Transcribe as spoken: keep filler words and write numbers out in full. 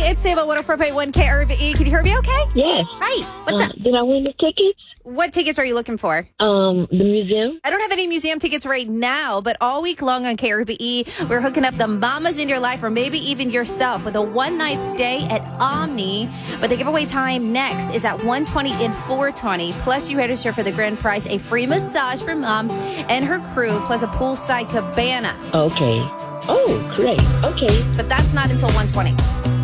It's Sam at one oh four point one K R V E. Can you hear me okay? Yes. Hi. What's Uh, up? Did I win the tickets? What tickets are you looking for? Um, the museum? I don't have any museum tickets right now, but all week long on K R V E, we're hooking up the mamas in your life or maybe even yourself with a one-night stay at Omni. But the giveaway time next is at one twenty and four twenty. Plus, you register for the grand prize, a free massage for Mom and her crew, plus a poolside cabana. Okay. Oh, great. Okay. But that's not until one twenty.